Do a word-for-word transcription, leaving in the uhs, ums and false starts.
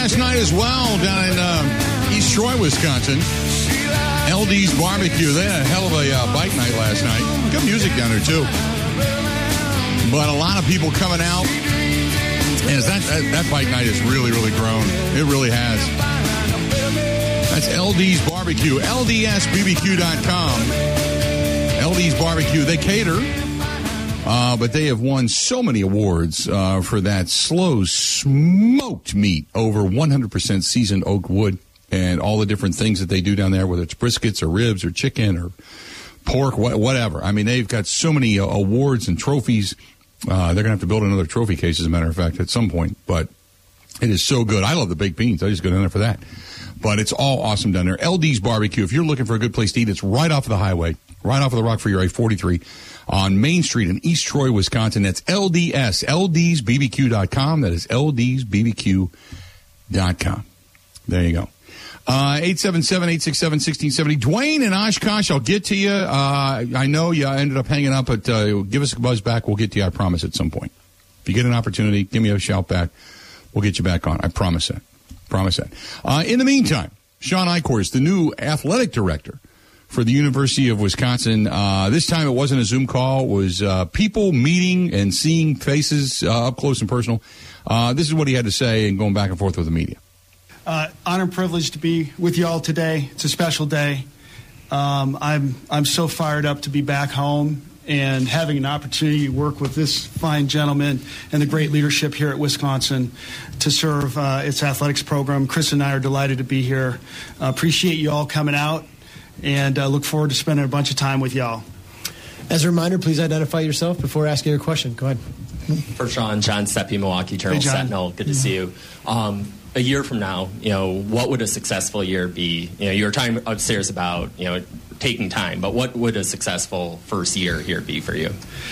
last night as well down in uh, East Troy, Wisconsin. L D's Barbecue. They had a hell of a uh, bike night last night. Good music down there, too. But a lot of people coming out. And that, that, that bike night has really, really grown. It really has. That's L D's Barbecue. L D S B B Q dot com. L D's Barbecue. They cater. Uh, but they have won so many awards uh, for that slow smoked meat over one hundred percent seasoned oak wood and all the different things that they do down there, whether it's briskets or ribs or chicken or pork, whatever. I mean, they've got so many uh, awards and trophies. Uh, they're going to have to build another trophy case, as a matter of fact, at some point. But it is so good. I love the baked beans. I just go down there for that. But it's all awesome down there. L D's Barbecue. If you're looking for a good place to eat, it's right off of the highway, right off of the Rockford I forty-three on Main Street in East Troy, Wisconsin. That's L D S, L D's B B Q dot com. That is L D's B B Q dot com. There you go. Uh, eight seven seven, eight six seven, one six seven zero. Dwayne and Oshkosh, I'll get to you. Uh, I know you ended up hanging up, but uh, give us a buzz back. We'll get to you, I promise, at some point. If you get an opportunity, give me a shout back. We'll get you back on. I promise that. Promise that. Uh, in the meantime, Sean Eichhorst, the new athletic director for the University of Wisconsin. Uh, this time it wasn't a Zoom call. It was uh, people meeting and seeing faces uh, up close and personal. Uh, this is what he had to say and going back and forth with the media. Uh, honor and privilege to be with you all today. It's a special day. Um, I'm I'm so fired up to be back home and having an opportunity to work with this fine gentleman and the great leadership here at Wisconsin to serve uh, its athletics program. Chris and I are delighted to be here. Uh, appreciate you all coming out, and uh, look forward to spending a bunch of time with y'all. As a reminder, please identify yourself before asking your question. Go ahead. For Sean, John Steppi, Milwaukee Journal hey, Sentinel. Good to see you. Um, a year from now, you know, what would a successful year be? You know, you were talking upstairs about, you know, taking time, but what would a successful first year here be for you?